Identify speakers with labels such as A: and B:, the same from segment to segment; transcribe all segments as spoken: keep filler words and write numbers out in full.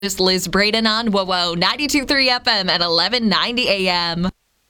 A: This is Liz Braden on WOWO ninety-two point three F M at eleven ninety A M.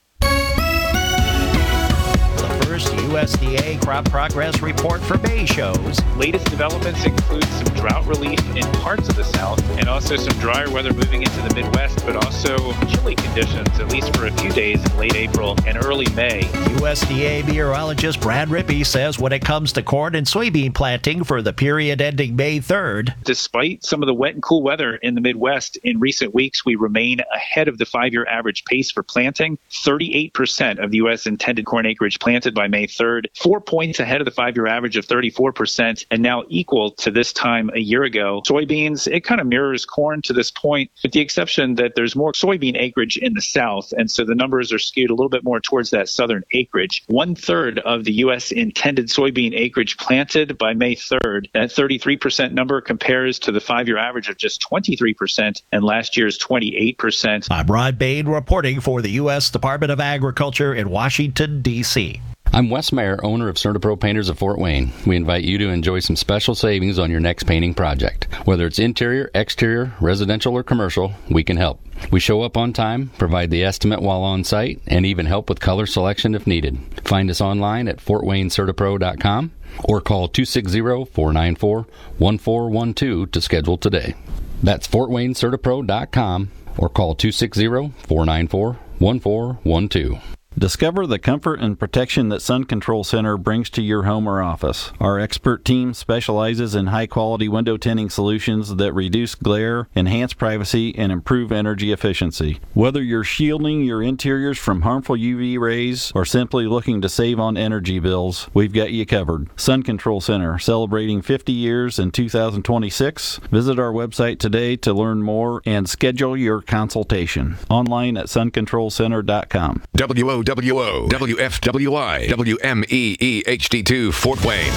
B: U S D A crop progress report for May shows
C: latest developments include some drought relief in parts of the South and also some drier weather moving into the Midwest, but also chilly conditions, at least for a few days in late April and early May.
B: U S D A meteorologist Brad Rippey says when it comes to corn and soybean planting for the period ending May third,
C: despite some of the wet and cool weather in the Midwest in recent weeks, we remain ahead of the five-year average pace for planting. thirty-eight percent of U S intended corn acreage planted by May third, four points ahead of the five-year average of thirty-four percent, and now equal to this time a year ago. Soybeans, it kind of mirrors corn to this point, with the exception that there's more soybean acreage in the South, and so the numbers are skewed a little bit more towards that southern acreage. One-third of the U S intended soybean acreage planted by May third. That thirty-three percent number compares to the five-year average of just twenty-three percent and last year's twenty-eight percent.
B: I'm Rod Bain reporting for the U S Department of Agriculture in Washington, D C
D: I'm Wes Mayer, owner of CertaPro Painters of Fort Wayne. We invite you to enjoy some special savings on your next painting project. Whether it's interior, exterior, residential, or commercial, we can help. We show up on time, provide the estimate while on site, and even help with color selection if needed. Find us online at fort wayne certapro dot com or call two six zero, four nine four, one four one two to schedule today. That's fort wayne certapro dot com or call two six zero, four nine four, one four one two.
E: Discover the comfort and protection that Sun Control Center brings to your home or office. Our expert team specializes in high-quality window tinting solutions that reduce glare, enhance privacy, and improve energy efficiency. Whether you're shielding your interiors from harmful U V rays or simply looking to save on energy bills, we've got you covered. Sun Control Center, celebrating fifty years in two thousand twenty-six. Visit our website today to learn more and schedule your consultation. Online at sun control center dot com.
F: W O W O, W F W I, W M E E H D two, Fort Wayne.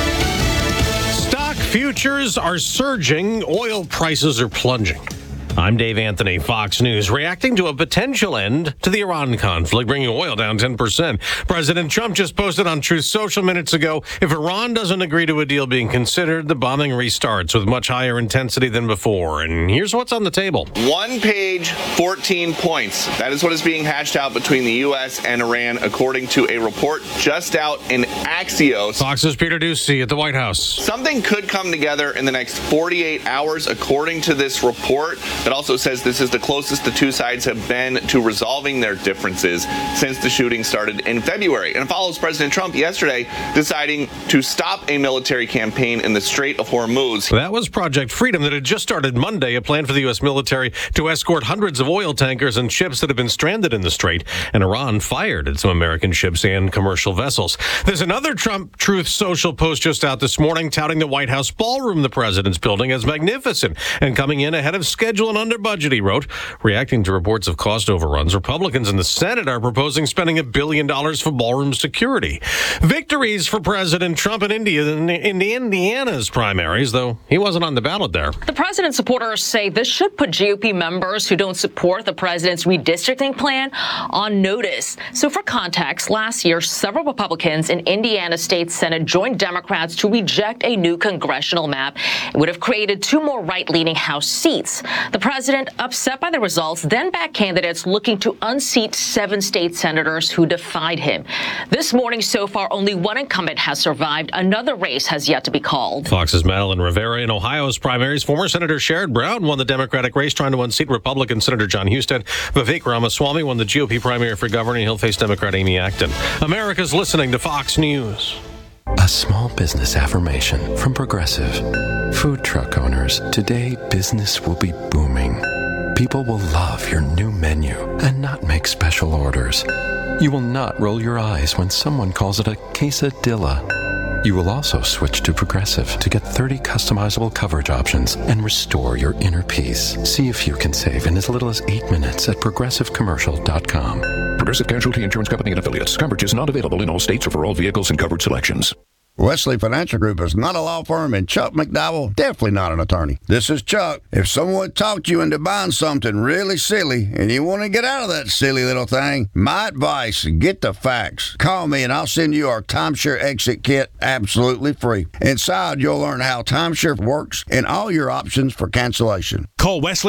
G: Stock futures are surging. Oil prices are plunging. I'm Dave Anthony, Fox News, reacting to a potential end to the Iran conflict, bringing oil down ten percent. President Trump just posted on Truth Social minutes ago, if Iran doesn't agree to a deal being considered, the bombing restarts with much higher intensity than before. And here's what's on the table.
H: One page, fourteen points. That is what is being hashed out between the U S and Iran, according to a report just out in Axios.
G: Fox's Peter Doocy at the White House.
H: Something could come together in the next forty-eight hours, according to this report. It also says this is the closest the two sides have been to resolving their differences since the shooting started in February. And it follows President Trump yesterday deciding to stop a military campaign in the Strait of Hormuz.
G: That was Project Freedom that had just started Monday, a plan for the U S military to escort hundreds of oil tankers and ships that have been stranded in the Strait. And Iran fired at some American ships and commercial vessels. There's another Trump Truth Social post just out this morning touting the White House ballroom the president's building as magnificent and coming in ahead of schedule and under budget, he wrote. Reacting to reports of cost overruns, Republicans in the Senate are proposing spending a billion dollars for ballroom security. Victories for President Trump in India in Indiana's primaries, though he wasn't on the ballot there.
I: The president's supporters say this should put G O P members who don't support the president's redistricting plan on notice. So for context, last year, several Republicans in Indiana State Senate joined Democrats to reject a new congressional map. It would have created two more right-leaning House seats. The president, upset by the results, then backed candidates looking to unseat seven state senators who defied him. This morning, so far, only one incumbent has survived. Another race has yet to be called.
G: Fox's Madeline Rivera in Ohio's primaries. Former Senator Sherrod Brown won the Democratic race, trying to unseat Republican Senator John Husted. Vivek Ramaswamy won the G O P primary for governor. He'll face Democrat Amy Acton. America's listening to Fox News.
J: A small business affirmation from Progressive. Food truck owners, today business will be booming. People will love your new menu and not make special orders. You will not roll your eyes when someone calls it a quesadilla. You will also switch to Progressive to get thirty customizable coverage options and restore your inner peace. See if you can save in as little as eight minutes at progressive commercial dot com.
F: Progressive Casualty Insurance Company and Affiliates. Coverage is not available in all states or for all vehicles and covered selections.
K: Wesley Financial Group is not a law firm, and Chuck McDowell definitely not an attorney. This is Chuck. If someone talked you into buying something really silly and you want to get out of that silly little thing, my advice, get the facts. Call me and I'll send you our timeshare exit kit absolutely free. Inside, you'll learn how timeshare works and all your options for cancellation.
L: Call Wesley